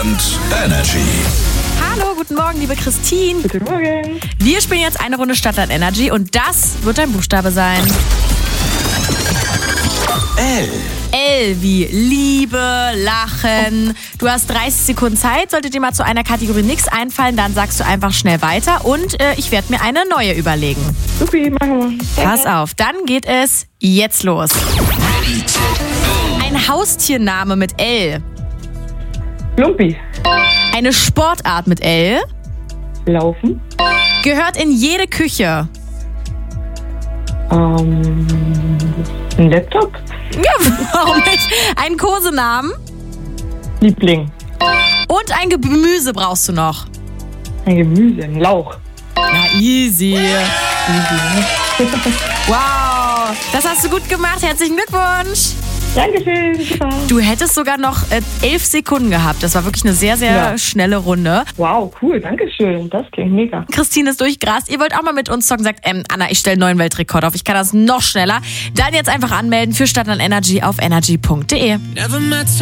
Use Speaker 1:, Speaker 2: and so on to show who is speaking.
Speaker 1: Stadtland Energy.
Speaker 2: Hallo, guten Morgen, liebe Christine.
Speaker 3: Guten Morgen.
Speaker 2: Wir spielen jetzt eine Runde Stadtland Energy und das wird dein Buchstabe sein.
Speaker 1: L.
Speaker 2: L wie Liebe, Lachen. Du hast 30 Sekunden Zeit. Sollte dir mal zu einer Kategorie nichts einfallen, dann sagst du einfach schnell weiter und ich werde mir eine neue überlegen.
Speaker 3: Supi, machen wir.
Speaker 2: Pass auf, dann geht es jetzt los. Ein Haustiername mit L.
Speaker 3: Lumpi.
Speaker 2: Eine Sportart mit L.
Speaker 3: Laufen.
Speaker 2: Gehört in jede Küche.
Speaker 3: Ein Laptop.
Speaker 2: Ja, warum nicht? Einen Kosenamen.
Speaker 3: Liebling.
Speaker 2: Und ein Gemüse brauchst du noch.
Speaker 3: Ein Gemüse. Ein Lauch.
Speaker 2: Na, easy. Wow, das hast du gut gemacht. Herzlichen Glückwunsch.
Speaker 3: Dankeschön. Super.
Speaker 2: Du hättest sogar noch 11 Sekunden gehabt. Das war wirklich eine sehr, sehr schnelle Runde.
Speaker 3: Wow, cool. Dankeschön. Das klingt mega.
Speaker 2: Christine ist durchgerast. Ihr wollt auch mal mit uns zocken. Sagt, Anna, ich stelle einen neuen Weltrekord auf. Ich kann das noch schneller. Dann jetzt einfach anmelden für Stadtland Energy auf energy.de.